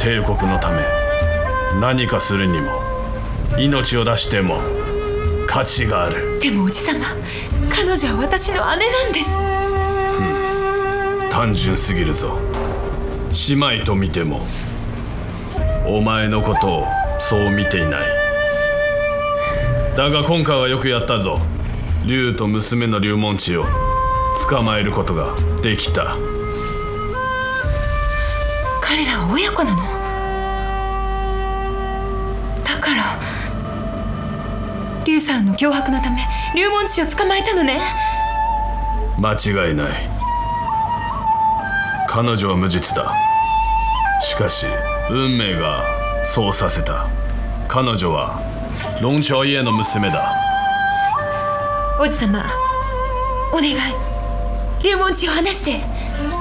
帝国のため何かするにも命を出しても価値がある。 でもおじさま、彼女は私の姉なんです。 単純すぎるぞ。姉妹と見てもお前のことをそう見ていない。だが今回はよくやったぞ。竜と娘の竜門地を捕まえることができた。 彼らは親子なの。だから竜さんの脅迫のため竜門地を捕まえたのね。 間違いない。彼女は無実だ。しかし運命がそうさせた。彼女は龍朝家の娘だ。 おじさま、お願い、竜門地を離して。